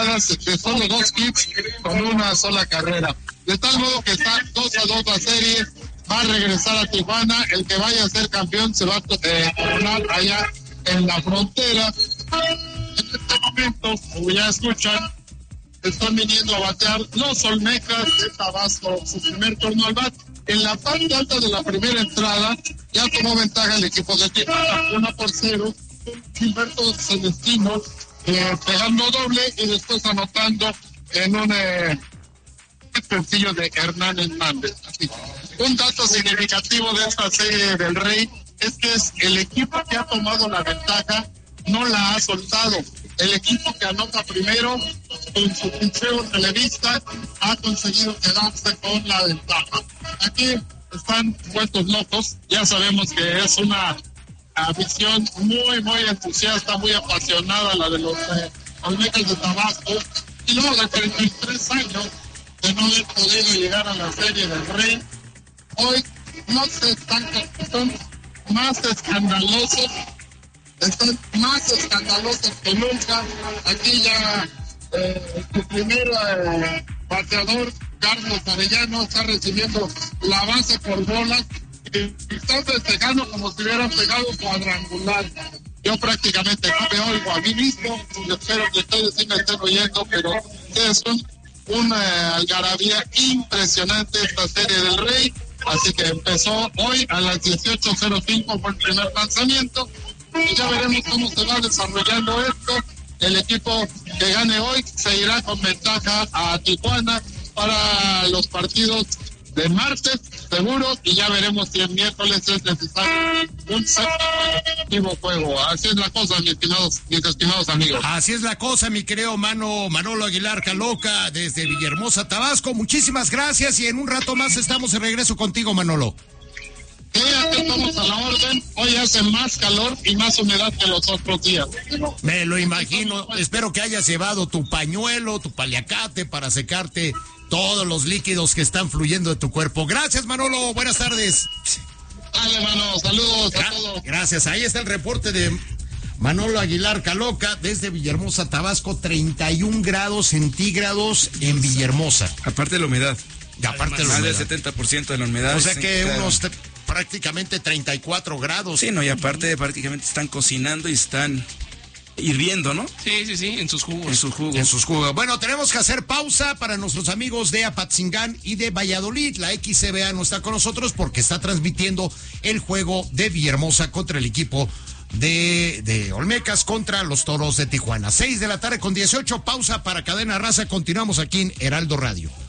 de solo 2 hits con una sola carrera. De tal modo que está 2-2 la serie. Va a regresar a Tijuana. El que vaya a ser campeón se va a coronar allá en la frontera. En este momento, como ya escuchan, están viniendo a batear los Olmecas de Tabasco, su primer turno al bat. En la parte alta de la primera entrada ya tomó ventaja el equipo de Tijuana, 1-0. Gilberto Celestino pegando doble y después anotando en un sencillo de Hernán Hernández. Así. Un dato significativo de esta serie del Rey es que es el equipo que ha tomado la ventaja, no la ha soltado. El equipo que anota primero con su picheo televista ha conseguido quedarse con la ventaja. Aquí están vueltos locos, ya sabemos que es una visión muy entusiasta, muy apasionada la de los Olmecas de Tabasco, y luego de 33 años de no haber podido llegar a la serie del Rey, hoy no se están más escandalosos que nunca. Aquí ya su primer bateador, Carlos Arellano, está recibiendo la base por bolas y están festejando como si hubieran pegado cuadrangular. Yo prácticamente no me oigo a mí mismo, y espero que ustedes sí me estén oyendo, pero es una algarabía impresionante esta serie del Rey. Así que empezó hoy a las 18:05 por el primer lanzamiento y ya veremos cómo se va desarrollando esto. El equipo que gane hoy se irá con ventaja a Tijuana para los partidos de martes, seguro, y ya veremos si el miércoles es necesario un séptimo juego. Así es la cosa, mis estimados amigos. Así es la cosa, mi querido Manolo Aguilar Caloca, desde Villahermosa, Tabasco. Muchísimas gracias y en un rato más estamos de regreso contigo, Manolo. Estamos a la orden. Hoy hace más calor y más humedad que los otros días. Me lo imagino. Espero que hayas llevado tu pañuelo, tu paliacate para secarte todos los líquidos que están fluyendo de tu cuerpo. Gracias, Manolo. Buenas tardes. Dale, mano. Saludos a todos. Gracias. Ahí está el reporte de Manolo Aguilar Caloca desde Villahermosa, Tabasco. 31 grados centígrados en Villahermosa. Aparte de la humedad. Aparte más del 70% de la humedad. O sea que unos prácticamente 34 grados. Sí, no, y aparte prácticamente están cocinando y están hirviendo, ¿no? Sí, en sus jugos. En sus jugos. Bueno, tenemos que hacer pausa para nuestros amigos de Apatzingán y de Valladolid. La XCBA no está con nosotros porque está transmitiendo el juego de Villahermosa contra el equipo de Olmecas contra los Toros de Tijuana. 6 de la tarde con 18, pausa para Cadena Raza. Continuamos aquí en Heraldo Radio.